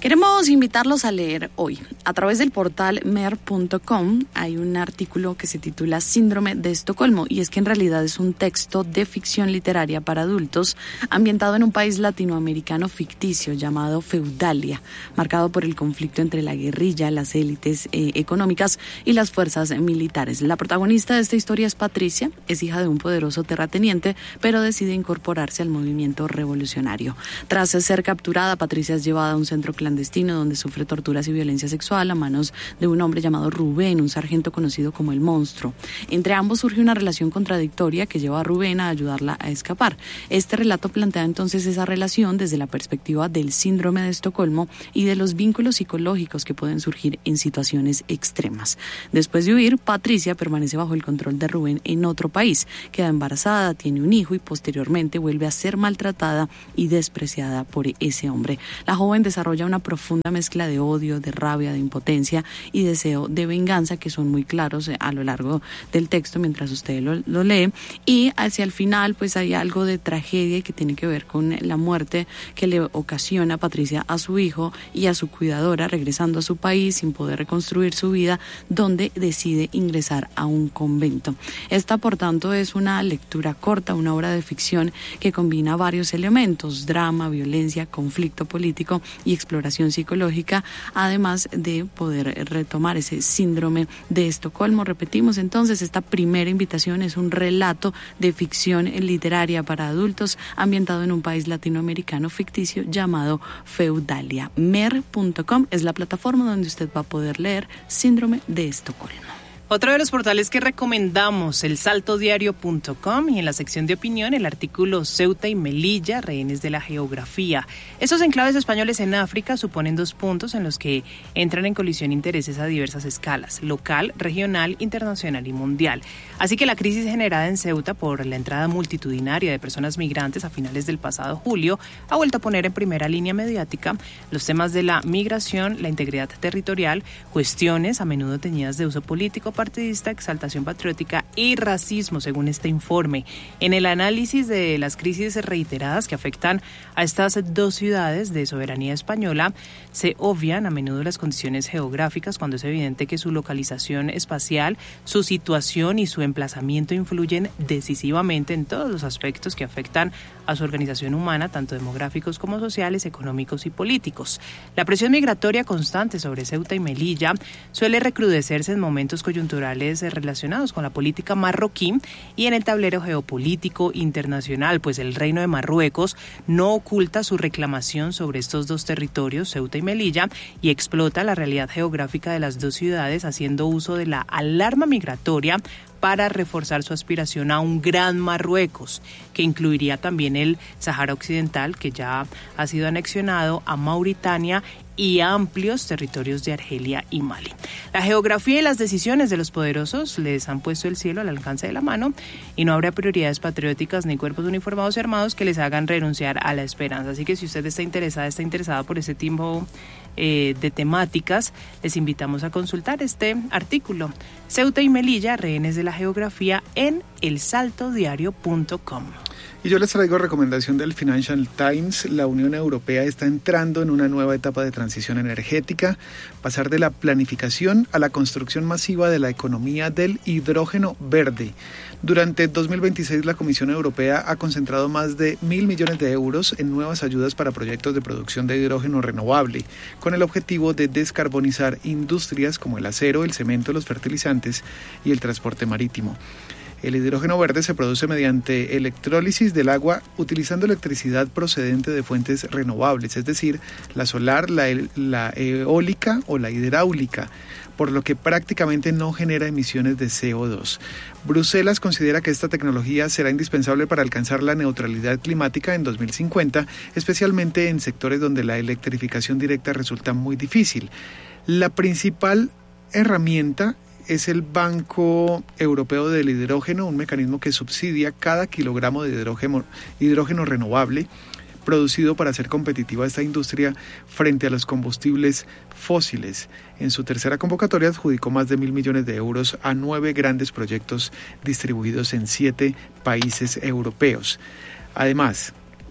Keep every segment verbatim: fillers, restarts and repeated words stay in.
Queremos invitarlos a leer hoy. A través del portal mer punto com hay un artículo que se titula Síndrome de Estocolmo, y es que en realidad es un texto de ficción literaria para adultos ambientado en un país latinoamericano ficticio llamado Feudalia, marcado por el conflicto entre la guerrilla, las élites eh, económicas y las fuerzas militares. La protagonista de esta historia es Patricia, es hija de un poderoso terrateniente, pero decide incorporarse al movimiento revolucionario. Tras ser capturada, Patricia es llevada a un centro clandestino donde sufre torturas y violencia sexual a manos de un hombre llamado Rubén, un sargento conocido como el Monstruo. Entre ambos surge una relación contradictoria que lleva a Rubén a ayudarla a escapar. Este relato plantea entonces esa relación desde la perspectiva del síndrome de Estocolmo y de los vínculos psicológicos que pueden surgir en situaciones extremas. Después de huir, Patricia permanece bajo el control de Rubén en otro país, queda embarazada, tiene un hijo y posteriormente vuelve a ser maltratada y despreciada por ese hombre. La joven desarrolla una profunda mezcla de odio, de rabia, de impotencia y deseo de venganza que son muy claros a lo largo del texto mientras usted lo, lo lee, y hacia el final pues hay algo de tragedia que tiene que ver con la muerte que le ocasiona Patricia a su hijo y a su cuidadora, regresando a su país sin poder reconstruir su vida, donde decide ingresar a un convento. Esta, por tanto, es una lectura corta, una obra de ficción que combina varios elementos: drama, violencia, conflicto político y exploración psicológica, además de poder retomar ese síndrome de Estocolmo. Repetimos entonces, esta primera invitación es un relato de ficción literaria para adultos ambientado en un país latinoamericano ficticio llamado Feudalia. mer punto com es la plataforma donde usted va a poder leer Síndrome de Estocolmo. Otro de los portales que recomendamos, el salto diario punto com, y en la sección de opinión el artículo Ceuta y Melilla, rehenes de la geografía. Estos enclaves españoles en África suponen dos puntos en los que entran en colisión intereses a diversas escalas: local, regional, internacional y mundial. Así que la crisis generada en Ceuta por la entrada multitudinaria de personas migrantes a finales del pasado julio ha vuelto a poner en primera línea mediática los temas de la migración, la integridad territorial, cuestiones a menudo teñidas de uso político partidista, exaltación patriótica y racismo, según este informe. En el análisis de las crisis reiteradas que afectan a estas dos ciudades de soberanía española, se obvian a menudo las condiciones geográficas cuando es evidente que su localización espacial, su situación y su emplazamiento influyen decisivamente en todos los aspectos que afectan a su organización humana, tanto demográficos como sociales, económicos y políticos. La presión migratoria constante sobre Ceuta y Melilla suele recrudecerse en momentos coyunturales relacionados con la política marroquí y en el tablero geopolítico internacional, pues el Reino de Marruecos no oculta su reclamación sobre estos dos territorios, Ceuta y Melilla, y explota la realidad geográfica de las dos ciudades haciendo uso de la alarma migratoria para reforzar su aspiración a un gran Marruecos, que incluiría también el Sáhara Occidental, que ya ha sido anexionado, a Mauritania y a amplios territorios de Argelia y Mali. La geografía y las decisiones de los poderosos les han puesto el cielo al alcance de la mano, y no habrá prioridades patrióticas ni cuerpos uniformados y armados que les hagan renunciar a la esperanza. Así que si usted está interesada, está interesada por ese tipo eh, de temáticas, les invitamos a consultar este artículo, Ceuta y Melilla, rehenes de la geografía, en el salto diario punto com. Y yo les traigo recomendación del Financial Times. La Unión Europea está entrando en una nueva etapa de transición energética, pasar de la planificación a la construcción masiva de la economía del hidrógeno verde. Durante dos mil veintiséis, la Comisión Europea ha concentrado más de mil millones de euros en nuevas ayudas para proyectos de producción de hidrógeno renovable, con el objetivo de descarbonizar industrias como el acero, el cemento, los fertilizantes y el transporte marítimo. El hidrógeno verde se produce mediante electrólisis del agua utilizando electricidad procedente de fuentes renovables, es decir, la solar, la, la eólica o la hidráulica, por lo que prácticamente no genera emisiones de C O dos. Bruselas considera que esta tecnología será indispensable para alcanzar la neutralidad climática en dos mil cincuenta, especialmente en sectores donde la electrificación directa resulta muy difícil. La principal herramienta es el Banco Europeo del Hidrógeno, un mecanismo que subsidia cada kilogramo de hidrógeno, hidrógeno renovable producido para hacer competitiva esta industria frente a los combustibles fósiles. En su tercera convocatoria adjudicó más de mil millones de euros a nueve grandes proyectos distribuidos en siete países europeos. Además,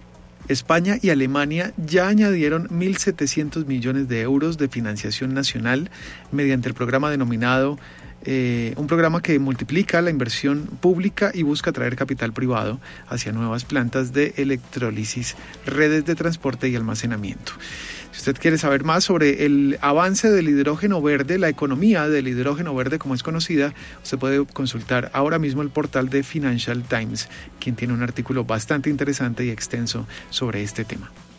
España y Alemania ya añadieron mil setecientos millones de euros de financiación nacional mediante el programa denominado Eh, un programa que multiplica la inversión pública y busca atraer capital privado hacia nuevas plantas de electrólisis, redes de transporte y almacenamiento. Si usted quiere saber más sobre el avance del hidrógeno verde, la economía del hidrógeno verde como es conocida, usted puede consultar ahora mismo el portal de Financial Times, quien tiene un artículo bastante interesante y extenso sobre este tema.